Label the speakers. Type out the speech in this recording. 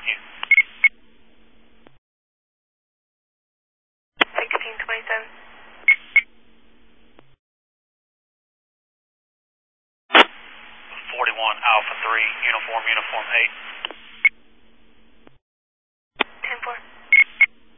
Speaker 1: with you.
Speaker 2: 1627.
Speaker 1: 41 Alpha 3, uniform 8.